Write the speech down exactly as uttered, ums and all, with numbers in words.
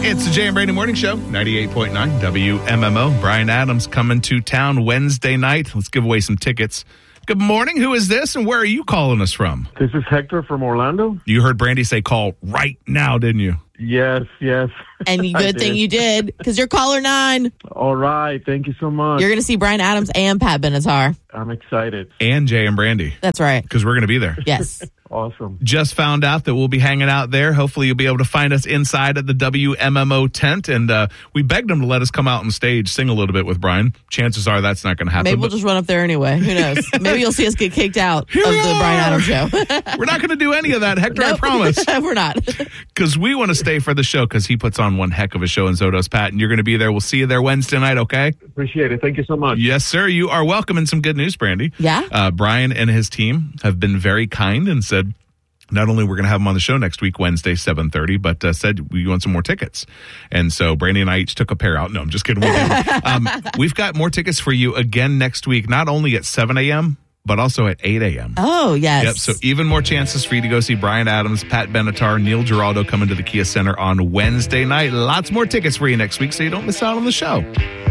It's the Jay and Brady Morning Show, ninety-eight point nine W M M O. Brian Adams coming to town Wednesday night. Let's give away some tickets. Good morning. Who is this, and where are you calling us from? This is Hector from Orlando. You heard Brandy say call right now, didn't you? Yes, yes. And good thing you did, because you're caller nine. All right. Thank you so much. You're going to see Brian Adams and Pat Benatar. I'm excited. And Jay and Brandy. That's right. Because we're going to be there. Yes. Awesome. Just found out that we'll be hanging out there. Hopefully you'll be able to find us inside at the W M M O tent. And uh, we begged them to let us come out on stage, sing a little bit with Brian. Chances are that's not going to happen. Maybe we'll just run up there anyway. Who knows? Maybe you'll see us get kicked out Here of we the are. Brian Adams show. We're not going to do any of that, Hector, Nope. I promise. We're not. Because we want to stay for the show, because he puts on one heck of a show, and so does Pat. And you're going to be there. We'll see you there Wednesday night, okay? Appreciate it. Thank you so much. Yes, sir. You are welcome. And some good news, Brandy. Yeah? Uh, Brian and his team have been very kind and said, not only we're going to have him on the show next week, Wednesday, seven thirty, but uh, said we want some more tickets. And so Brandy and I each took a pair out. No, I'm just kidding. We um, we've got more tickets for you again next week, not only at seven a.m., but also at eight a.m. Oh, yes. Yep, so even more chances for you to go see Brian Adams, Pat Benatar, Neil Giraldo coming to the Kia Center on Wednesday night. Lots more tickets for you next week, so you don't miss out on the show.